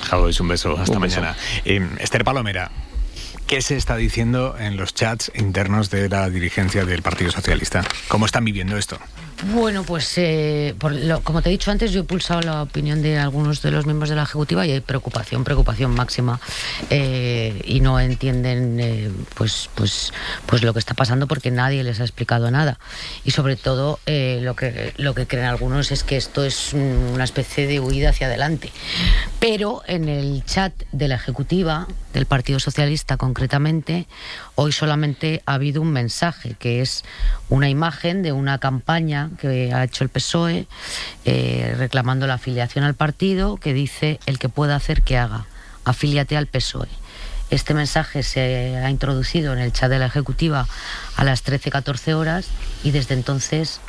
Jabois, un beso. Hasta mañana. Esther Palomera, ¿qué se está diciendo en los chats internos de la dirigencia del Partido Socialista? ¿Cómo están viviendo esto? Bueno, pues como te he dicho antes, yo he pulsado la opinión de algunos de los miembros de la Ejecutiva y hay preocupación máxima, y no entienden pues lo que está pasando porque nadie les ha explicado nada. Y sobre todo lo que creen algunos es que esto es una especie de huida hacia adelante. Pero en el chat de la Ejecutiva, del Partido Socialista concretamente, hoy solamente ha habido un mensaje, que es una imagen de una campaña que ha hecho el PSOE reclamando la afiliación al partido, que dice: el que pueda hacer que haga, afíliate al PSOE. Este mensaje se ha introducido en el chat de la Ejecutiva a las 13:14 horas y desde entonces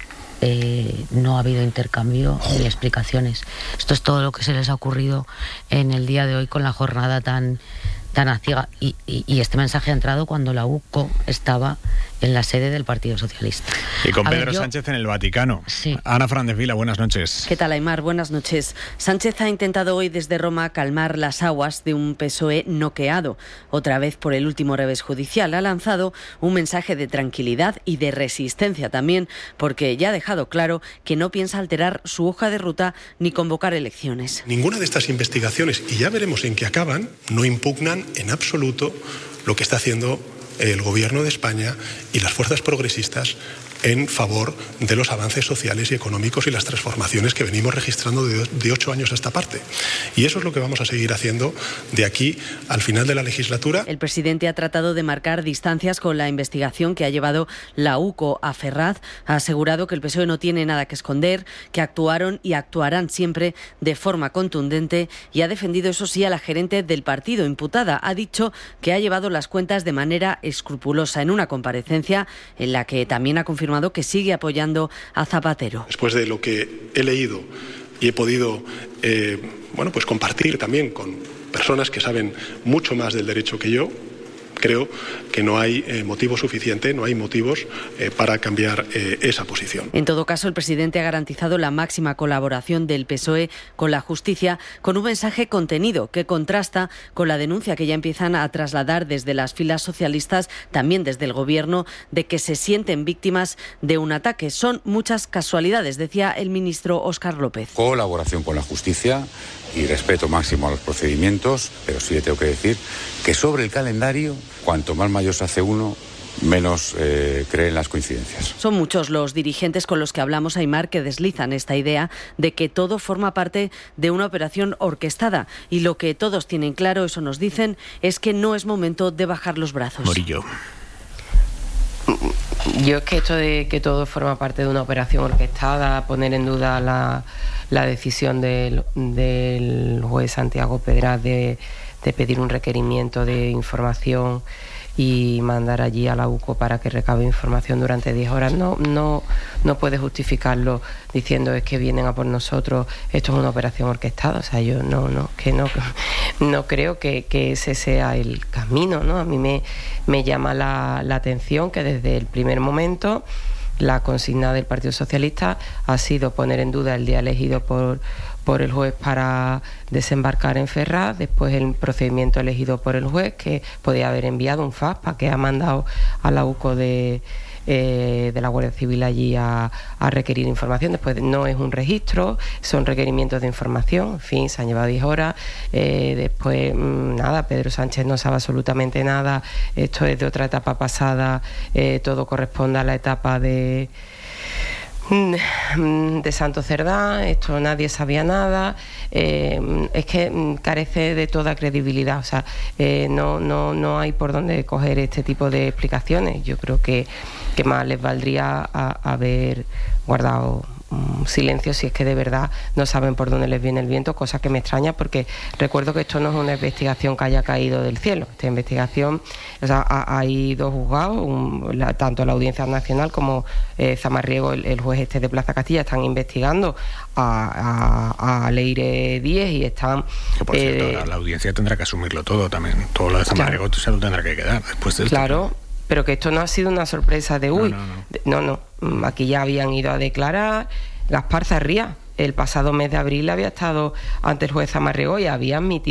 no ha habido intercambio ni explicaciones. Esto es todo lo que se les ha ocurrido en el día de hoy con la jornada tan aciaga, y este mensaje ha entrado cuando la UCO estaba en la sede del Partido Socialista. Y con Pedro Sánchez en el Vaticano. Sí. Ana Fernández Vila, buenas noches. ¿Qué tal, Aimar? Buenas noches. Sánchez ha intentado hoy desde Roma calmar las aguas de un PSOE noqueado. Otra vez por el último revés judicial. Ha lanzado un mensaje de tranquilidad y de resistencia también, porque ya ha dejado claro que no piensa alterar su hoja de ruta ni convocar elecciones. Ninguna de estas investigaciones, y ya veremos en qué acaban, no impugnan en absoluto lo que está haciendo el Gobierno de España y las fuerzas progresistas en favor de los avances sociales y económicos y las transformaciones que venimos registrando de 8 años a esta parte. Y eso es lo que vamos a seguir haciendo de aquí al final de la legislatura. El presidente ha tratado de marcar distancias con la investigación que ha llevado la UCO a Ferraz. Ha asegurado que el PSOE no tiene nada que esconder, que actuaron y actuarán siempre de forma contundente, y ha defendido, eso sí, a la gerente del partido imputada. Ha dicho que ha llevado las cuentas de manera escrupulosa en una comparecencia en la que también ha confirmado que sigue apoyando a Zapatero. Después de lo que he leído y he podido pues compartir también con personas que saben mucho más del derecho que yo, creo que no hay motivo suficiente, no hay motivos para cambiar esa posición. En todo caso, el presidente ha garantizado la máxima colaboración del PSOE con la justicia, con un mensaje contenido que contrasta con la denuncia que ya empiezan a trasladar desde las filas socialistas, también desde el Gobierno, de que se sienten víctimas de un ataque. Son muchas casualidades, decía el ministro Óscar López. Colaboración con la justicia y respeto máximo a los procedimientos, pero sí le tengo que decir que sobre el calendario, cuanto más mayor se hace uno, menos cree en las coincidencias. Son muchos los dirigentes con los que hablamos, Aimar, que deslizan esta idea de que todo forma parte de una operación orquestada, y lo que todos tienen claro, eso nos dicen, es que no es momento de bajar los brazos. Morillo. Yo es que esto de que todo forma parte de una operación orquestada, poner en duda la decisión del juez Santiago Pedraz de pedir un requerimiento de información y mandar allí a la UCO para que recabe información durante 10 horas, no puede justificarlo diciendo es que vienen a por nosotros, esto es una operación orquestada. O sea, yo no creo que ese sea el camino, ¿no? A mí me llama la atención que desde el primer momento la consigna del Partido Socialista ha sido poner en duda el día elegido por el juez para desembarcar en Ferraz, después el procedimiento elegido por el juez, que podía haber enviado un fax para que ha mandado a la UCO de la Guardia Civil allí a requerir información. Después no es un registro, son requerimientos de información. En fin, se han llevado 10 horas. Después, nada, Pedro Sánchez no sabe absolutamente nada. Esto es de otra etapa pasada. Todo corresponde a la etapa de Santos Cerdán. Esto nadie sabía nada. Es que carece de toda credibilidad. O sea, no hay por dónde coger este tipo de explicaciones. Yo creo que más les valdría haber guardado silencio si es que de verdad no saben por dónde les viene el viento, cosa que me extraña porque recuerdo que esto no es una investigación que haya caído del cielo. Esta investigación, o sea, hay dos juzgados, tanto la Audiencia Nacional como Zamarriego, el juez de Plaza Castilla, están investigando a Leire Díez y están... Que por cierto, la audiencia tendrá que asumirlo todo también, todo lo de Zamarriego se lo tendrá que quedar después de esto. Claro, pero que esto no ha sido una sorpresa de No. Aquí ya habían ido a declarar. Gaspar Zarría, el pasado mes de abril había estado ante el juez Zamarriego y había admitido